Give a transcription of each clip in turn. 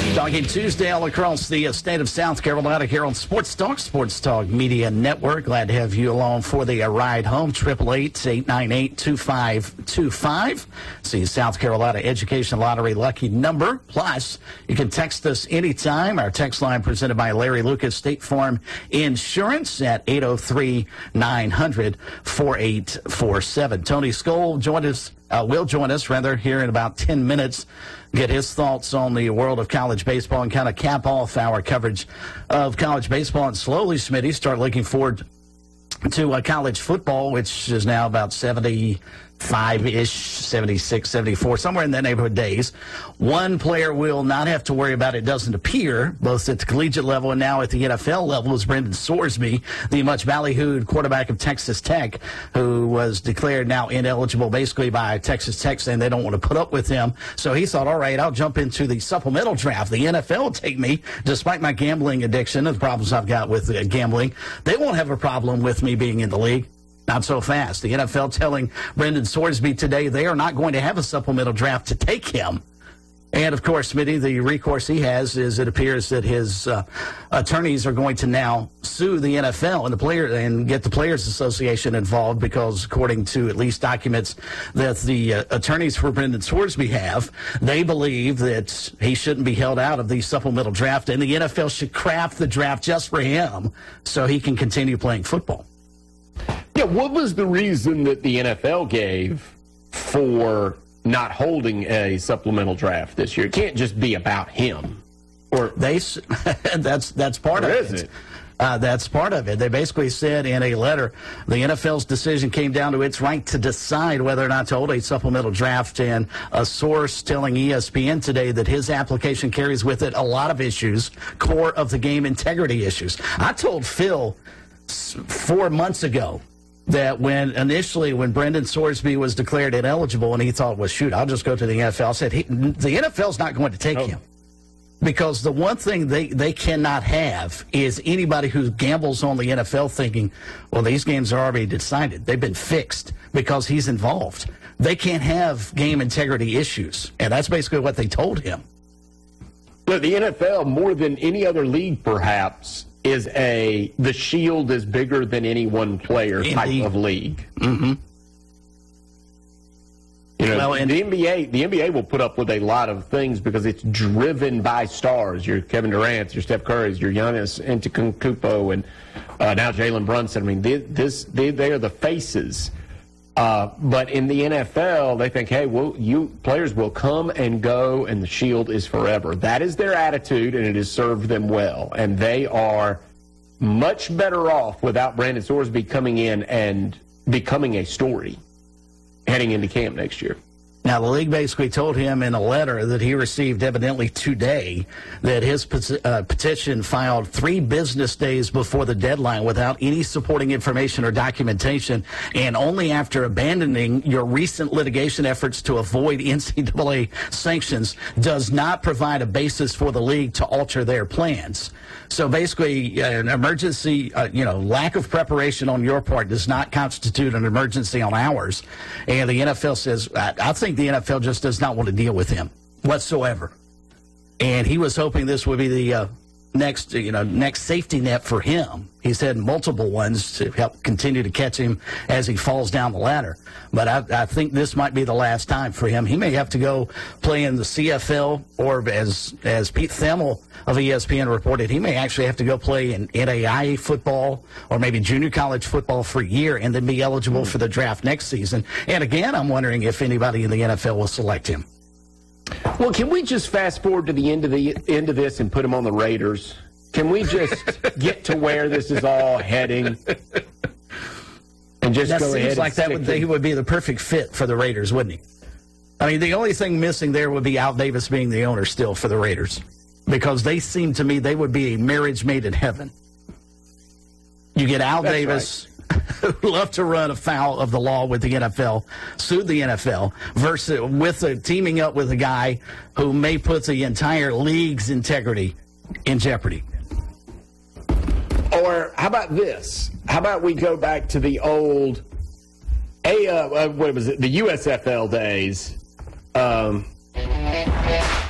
Talking Tuesday all across the state of South Carolina here on Sports Talk Media Network. Glad to have you along for the ride home. 888-898-2525. See South Carolina Education Lottery lucky number. Plus, you can text us anytime. Our text line presented by Larry Lucas State Farm Insurance at 803-900-4847. Tony Skoll will join us here in about 10 minutes. Get his thoughts on the world of college baseball and kind of cap off our coverage of college baseball. And slowly, Smitty, start looking forward to college football, which is now about 75-ish, 76, 74, somewhere in that neighborhood days. One player will not have to worry about it, doesn't appear, both at the collegiate level and now at the NFL level, is Brendan Sorsby, the much ballyhooed quarterback of Texas Tech, who was declared now ineligible basically by Texas Tech, saying they don't want to put up with him. So he thought, all right, I'll jump into the supplemental draft. The NFL will take me, despite my gambling addiction and the problems I've got with gambling. They won't have a problem with me being in the league. Not so fast. The NFL telling Brendan Sorsby today they are not going to have a supplemental draft to take him. And, of course, Smitty, the recourse he has is it appears that his attorneys are going to now sue the NFL and get the Players Association involved because, according to at least documents that the attorneys for Brendan Sorsby have, they believe that he shouldn't be held out of the supplemental draft, and the NFL should craft the draft just for him so he can continue playing football. Yeah, what was the reason that the NFL gave for not holding a supplemental draft this year? It can't just be about him. Or that's part of it. That's part of it. They basically said in a letter, the NFL's decision came down to its right to decide whether or not to hold a supplemental draft, and a source telling ESPN today that his application carries with it a lot of issues, core of the game integrity issues. I told Phil 4 months ago that when Brendan Sorsby was declared ineligible and he thought, well, shoot, I'll just go to the NFL, I said, the NFL's not going to take him. Because the one thing they cannot have is anybody who gambles on the NFL thinking, well, these games are already decided. They've been fixed because he's involved. They can't have game integrity issues. And that's basically what they told him. But the NFL, more than any other league perhaps, is the shield is bigger than any one player type of league. Mm-hmm. You know, the NBA will put up with a lot of things because it's driven by stars. Your Kevin Durant, your Steph Curry's, your Giannis Antetokounmpo, and now Jalen Brunson. I mean, they are the faces. But in the NFL, they think, hey, players will come and go, and the shield is forever. That is their attitude, and it has served them well. And they are much better off without Brandon Sorsby coming in and becoming a story heading into camp next year. Now, the league basically told him in a letter that he received evidently today that his petition filed 3 business days before the deadline without any supporting information or documentation, and only after abandoning your recent litigation efforts to avoid NCAA sanctions does not provide a basis for the league to alter their plans. So basically, an emergency, lack of preparation on your part does not constitute an emergency on ours. And the NFL says, I think the NFL just does not want to deal with him whatsoever. And he was hoping this would be the next safety net for him. He's had multiple ones to help continue to catch him as he falls down the ladder. But I think this might be the last time for him. He may have to go play in the CFL, or as Pete Thamel of ESPN reported, he may actually have to go play in NAIA football or maybe junior college football for a year and then be eligible for the draft next season. And again, I'm wondering if anybody in the NFL will select him. Well, can we just fast forward to the end of this and put him on the Raiders? Can we just get to where this is all heading? And just go ahead. Seems like he would be the perfect fit for the Raiders, wouldn't he? I mean, the only thing missing there would be Al Davis being the owner still for the Raiders, because they seem to me they would be a marriage made in heaven. You get Al Davis, who love to run afoul of the law with the NFL, sue the NFL, versus teaming up with a guy who may put the entire league's integrity in jeopardy. Or how about this? How about we go back to the old, the USFL days, and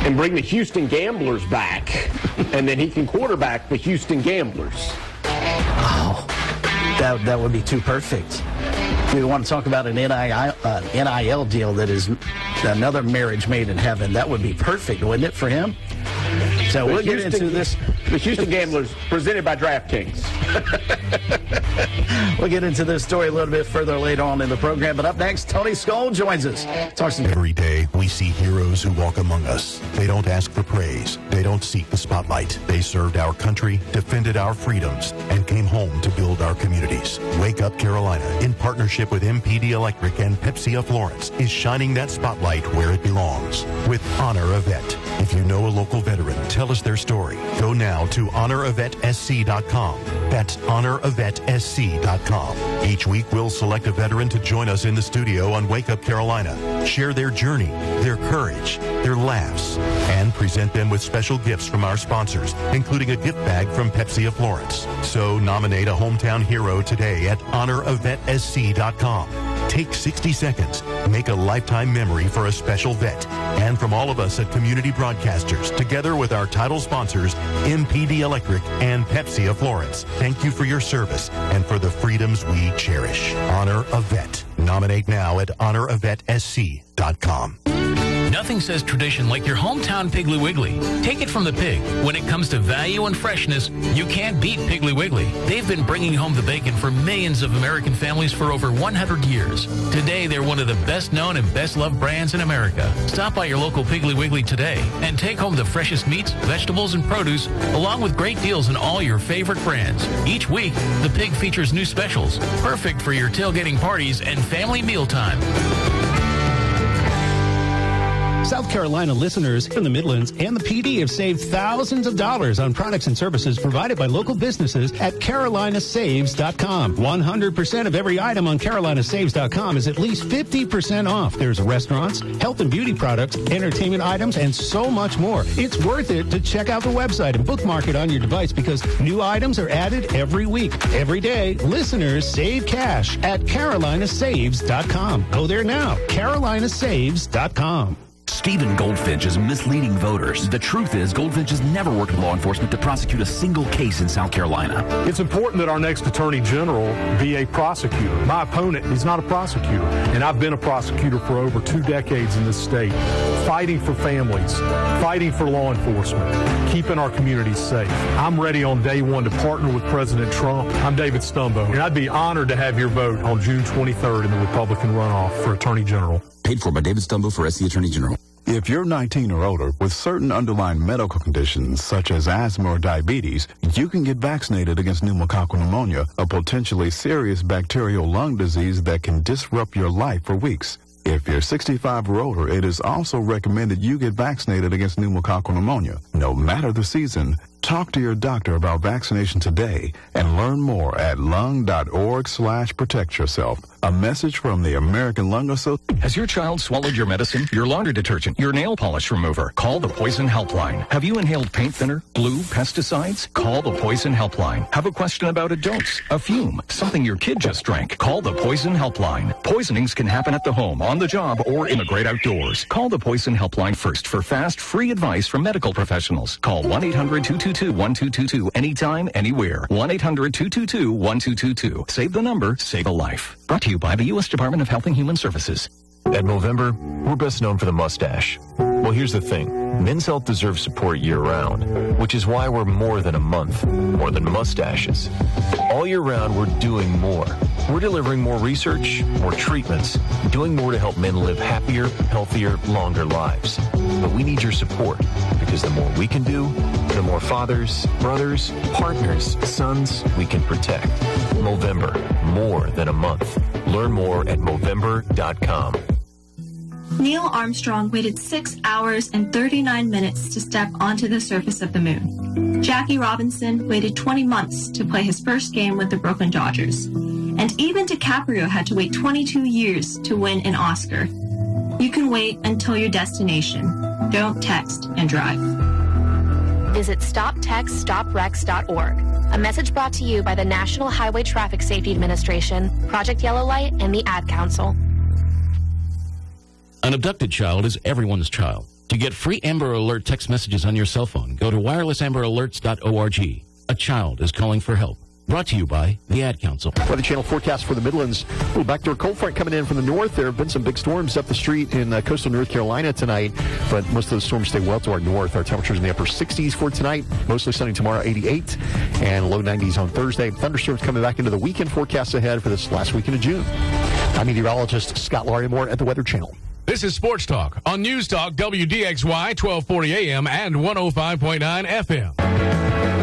and bring the Houston Gamblers back, and then he can quarterback the Houston Gamblers. Oh, that would be too perfect. We want to talk about an NIL deal that is another marriage made in heaven. That would be perfect, wouldn't it, for him? So we'll get into this. The Houston Gamblers, presented by DraftKings. We'll get into this story a little bit further later on in the program. But up next, Tony Skoll joins us. Every day, we see heroes who walk among us. They don't ask for praise. They don't seek the spotlight. They served our country, defended our freedoms, and came home to build our communities. Wake Up Carolina, in partnership with MPD Electric and Pepsi of Florence, is shining that spotlight where it belongs with Honor a Vet. If you know a local veteran, tell us their story. Go now to honoravetSC.com. That's honoravetSC.com. Each week, we'll select a veteran to join us in the studio on Wake Up Carolina, share their journey, their courage, their laughs, and present them with special gifts from our sponsors, including a gift bag from Pepsi of Florence. So nominate a hometown hero today at honoravetSC.com. Take 60 seconds. Make a lifetime memory for a special vet. And from all of us at Community Broadcasters, together with our title sponsors, MPD Electric and Pepsi of Florence, thank you for your service and for the freedoms we cherish. Honor a Vet. Nominate now at honoravetSC.com. Nothing says tradition like your hometown Piggly Wiggly. Take it from the pig. When it comes to value and freshness, you can't beat Piggly Wiggly. They've been bringing home the bacon for millions of American families for over 100 years. Today, they're one of the best-known and best-loved brands in America. Stop by your local Piggly Wiggly today and take home the freshest meats, vegetables, and produce, along with great deals on all your favorite brands. Each week, the pig features new specials, perfect for your tailgating parties and family mealtime. South Carolina listeners from the Midlands and the PD have saved thousands of dollars on products and services provided by local businesses at carolinasaves.com. 100% of every item on carolinasaves.com is at least 50% off. There's restaurants, health and beauty products, entertainment items, and so much more. It's worth it to check out the website and bookmark it on your device because new items are added every week. Every day, listeners save cash at carolinasaves.com. Go there now, carolinasaves.com. Stephen Goldfinch is misleading voters. The truth is, Goldfinch has never worked with law enforcement to prosecute a single case in South Carolina. It's important that our next Attorney General be a prosecutor. My opponent is not a prosecutor, and I've been a prosecutor for over 2 decades in this state, fighting for families, fighting for law enforcement, keeping our communities safe. I'm ready on day one to partner with President Trump. I'm David Stumbo, and I'd be honored to have your vote on June 23rd in the Republican runoff for Attorney General. Paid for by David Stumbo for SC Attorney General. If you're 19 or older with certain underlying medical conditions such as asthma or diabetes, you can get vaccinated against pneumococcal pneumonia, a potentially serious bacterial lung disease that can disrupt your life for weeks. If you're 65 or older, it is also recommended you get vaccinated against pneumococcal pneumonia. No matter the season, talk to your doctor about vaccination today and learn more at lung.org/protectyourself. A message from the American Lung Association. Has your child swallowed your medicine, your laundry detergent, your nail polish remover? Call the Poison Helpline. Have you inhaled paint thinner, glue, pesticides? Call the Poison Helpline. Have a question about a dose, a fume, something your kid just drank? Call the Poison Helpline. Poisonings can happen at the home, on the job, or in the great outdoors. Call the Poison Helpline first for fast, free advice from medical professionals. Call 1-800-222-1222 anytime, anywhere. 1-800-222-1222. Save the number, save a life. Brought to you by the U.S. Department of Health and Human Services. At Movember, we're best known for the mustache. Well, here's the thing. Men's health deserves support year-round, which is why we're more than a month, more than mustaches. All year round, we're doing more. We're delivering more research, more treatments, doing more to help men live happier, healthier, longer lives. But we need your support, because the more we can do, the more fathers, brothers, partners, sons we can protect. Movember, more than a month. Learn more at Movember.com. Neil Armstrong waited 6 hours and 39 minutes to step onto the surface of the moon. Jackie Robinson waited 20 months to play his first game with the Brooklyn Dodgers. And even DiCaprio had to wait 22 years to win an Oscar. You can wait until your destination. Don't text and drive. Visit StopTextStopWrecks.org. A message brought to you by the National Highway Traffic Safety Administration, Project Yellow Light, and the Ad Council. An abducted child is everyone's child. To get free Amber Alert text messages on your cell phone, go to wirelessamberAlerts.org. A child is calling for help. Brought to you by the Ad Council. Weather Channel forecast for the Midlands. A little backdoor cold front coming in from the north. There have been some big storms up the street in coastal North Carolina tonight, but most of those storms stay well to our north. Our temperatures in the upper 60s for tonight. Mostly sunny tomorrow, 88, and low 90s on Thursday. Thunderstorms coming back into the weekend forecast ahead for this last weekend of June. I'm meteorologist Scott Larimore at the Weather Channel. This is Sports Talk on News Talk WDXY 1240 AM and 105.9 FM.